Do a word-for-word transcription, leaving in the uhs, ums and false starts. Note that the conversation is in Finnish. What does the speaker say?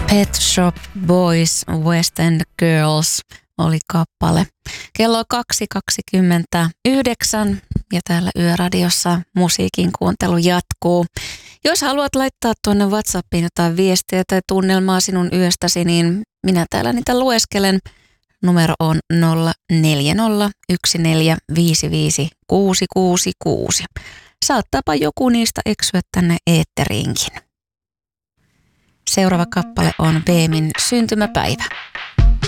Pet Shop Boys, West End Girls oli kappale. Kello on kaksi kaksikymmentäyhdeksän ja täällä Yöradiossa musiikin kuuntelu jatkuu. Jos haluat laittaa tuonne WhatsAppiin jotain viestiä tai tunnelmaa sinun yöstäsi, niin minä täällä niitä lueskelen. Numero on nolla neljä nolla yksi neljä viisi viisi kuusi kuusi kuusi. Saattaapa joku niistä eksyä tänne eetteriinkin. Seuraava kappale on Beemin Syntymäpäivä.